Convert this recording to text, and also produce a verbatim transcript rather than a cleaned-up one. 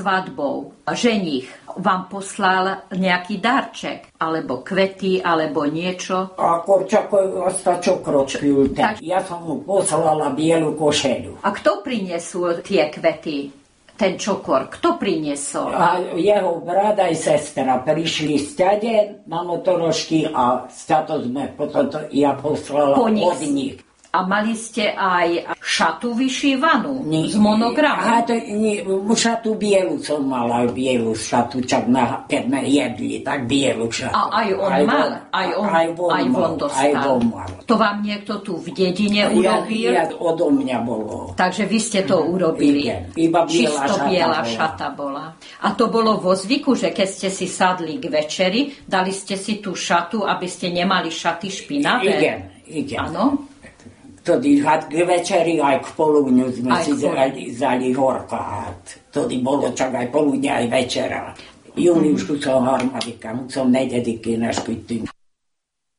svadbou ženich vám poslal nejaký darček, alebo kvety, alebo niečo? Ako čako, čo kročil. Tak. Ja som mu poslala bielu košeľu. A kto priniesol tie kvety? Ten čokor, kto priniesol? A jeho brat aj sestra prišli stade na motorožky a státo sme potom to ja poslala od nich. A mali ste aj šatu vyšívanú z monogramom? Aha, to nie, šatu bielu som mala, bielu šatu, čak na, keď sme jedli, tak bielu šatu. A aj on aj mal? Aj on, aj on, aj on dostal? Aj on mal. To vám niekto tu v dedine urobil? Ja, ja odo mňa bolo. Takže vy ste to urobili? Ide, iba biela Čisto šata biela bola. šata bola. A to bolo vo zvyku, že keď ste si sadli k večeri, dali ste si tú šatu, aby ste nemali šaty špinavé? Igen, igen. Áno? Tody hát k večeri aj k poludňu sme aj si zali, zali horkát. Tody bolo čak aj poludňa, aj večera. Júniusku som harmadika, som nedediky naškytým.